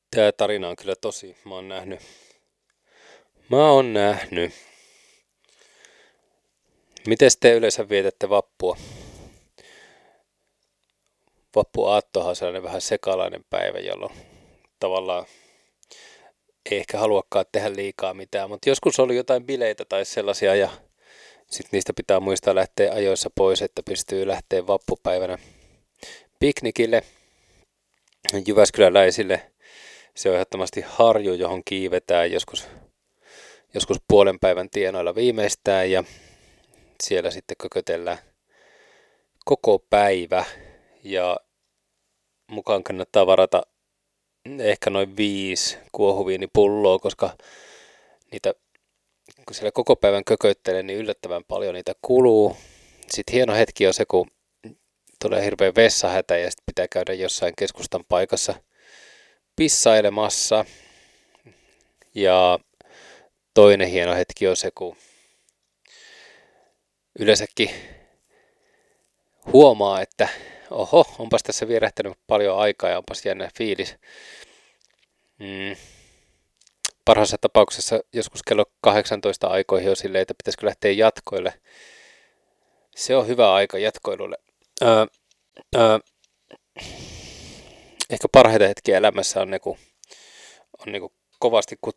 Tää tarina on kyllä tosi. Mä oon nähnyt. Miten te yleensä vietätte vappua? Vappuaattohan on sellainen vähän sekalainen päivä, jolloin tavallaan ei ehkä haluakaan tehdä liikaa mitään, mutta joskus oli jotain bileitä tai sellaisia ja sitten niistä pitää muistaa lähteä ajoissa pois, että pystyy lähteä vappupäivänä piknikille jyväskyläläisille. Se on ehdottomasti harju, johon kiivetään joskus puolen päivän tienoilla viimeistään ja siellä sitten kökötellään koko päivä ja mukaan kannattaa varata ehkä noin 5 kuohuviinipulloa, koska niitä, kun siellä koko päivän kököttelee, niin yllättävän paljon niitä kuluu. Sitten hieno hetki on se, kun tulee hirveä vessahätä ja sitten pitää käydä jossain keskustan paikassa pissailemassa. Ja toinen hieno hetki on se, kun yleensäkin huomaa, että oho, onpas tässä vierähtänyt paljon aikaa ja onpas jännä fiilis. Parhaassa tapauksessa joskus kello 18 aikoihin on silleen, että pitäisikö lähteä jatkoille. Se on hyvä aika jatkoilulle. Öö, öö, Ehkä parhaita hetkiä elämässä on ne, kun on niin kuin kovasti